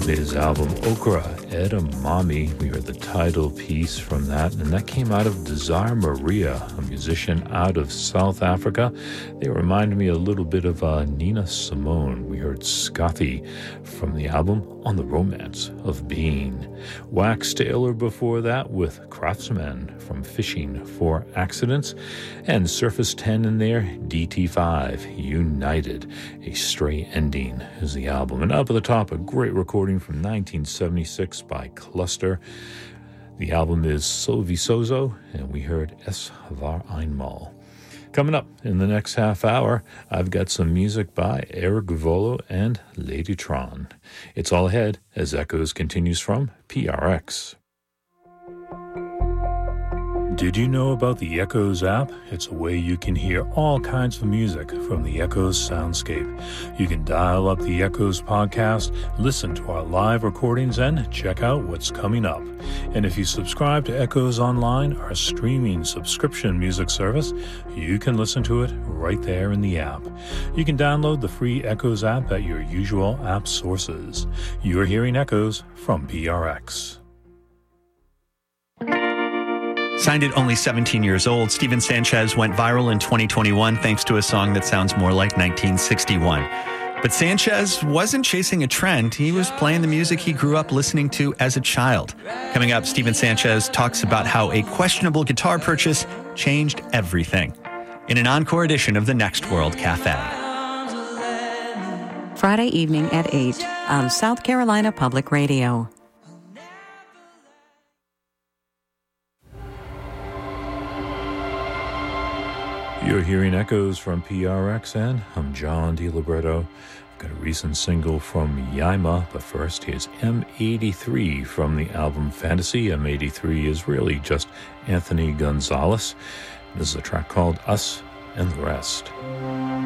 From his album Okra Edamame, we heard the title piece from that, and that came out of Desire Maria, a musician out of South Africa. They reminded me a little bit of Nina Simone. We heard Scotty from the album On the Romance of Being. Wax Taylor before that with Craftsman from Fishing for Accidents, and Surface 10 in there, DT5, United. A Stray Ending is the album. And up at the top, a great recording from 1976 by Cluster. The album is Sowieso, and we heard Es war einmal. Coming up in the next half hour, I've got some music by Eric Volo and Ladytron. It's all ahead as Echoes continues from PRX. Did you know about the Echoes app? It's a way you can hear all kinds of music from the Echoes soundscape. You can dial up the Echoes podcast, listen to our live recordings, and check out what's coming up. And if you subscribe to Echoes Online, our streaming subscription music service, you can listen to it right there in the app. You can download the free Echoes app at your usual app sources. You're hearing Echoes from PRX. Signed at only 17 years old, Steven Sanchez went viral in 2021 thanks to a song that sounds more like 1961. But Sanchez wasn't chasing a trend. He was playing the music he grew up listening to as a child. Coming up, Steven Sanchez talks about how a questionable guitar purchase changed everything in an encore edition of the Next World Cafe. Friday evening at 8 on South Carolina Public Radio. You're hearing Echoes from PRX, and I'm John DiLibretto. I've got a recent single from Yaima, but first here's M83 from the album Fantasy. M83 is really just Anthony Gonzalez. This is a track called Us and the Rest.